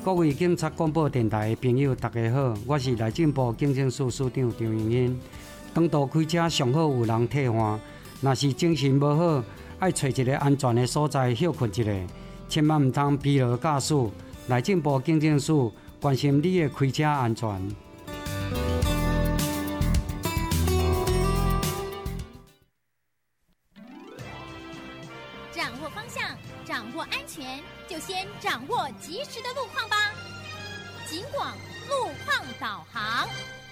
各位警察广播电台的朋友，大家好，我是内政部警政署署长张荣英。长途开车上好有人替换，若是精神无好，爱找一个安全的所在休困一下，千万唔通疲劳驾驶。内政部警政署关心你的开车安全。 掌握方向，掌握安全，就先掌握及时的路况吧。警广路况导航。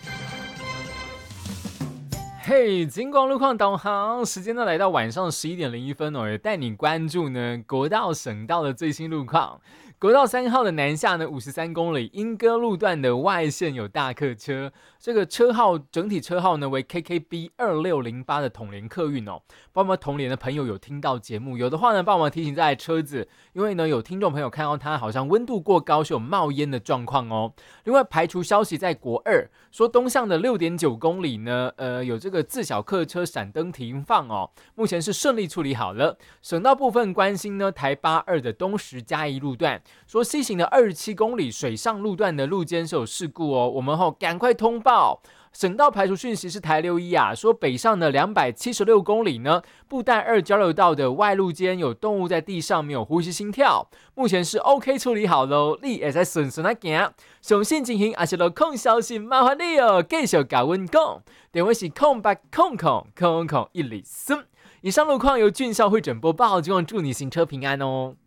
嘿，警广路况导航，时间呢来到晚上11:01哦，也带你关注呢国道、省道的最新路况。国道3号的南下呢53公里，莺歌路段的外线有大客车，这个整体车号呢为 KKB 2608的统联客运哦。帮我们统联的朋友有听到节目，有的话呢帮我们提醒这台车子，因为呢有听众朋友看到它好像温度过高，是有冒烟的状况哦。另外排除消息在国2说东向的6.9公里呢，有这个自小客车闪灯停放哦，目前是顺利处理好了。省道部分关心呢台82的东石嘉义路段，说西行的27公里水上路段的路肩是有事故哦，我们赶快通报。省道排除讯息是台61啊，说北上的276公里呢，布袋2交流道的外路间有动物在地上没有呼吸心跳，目前是 OK 处理好咯，你会使顺顺啊行。详细情形也是路况消息，麻烦你哦，继续甲阮讲。电话是0800000103。以上路况由俊孝会诊播报，希望祝你行车平安哦。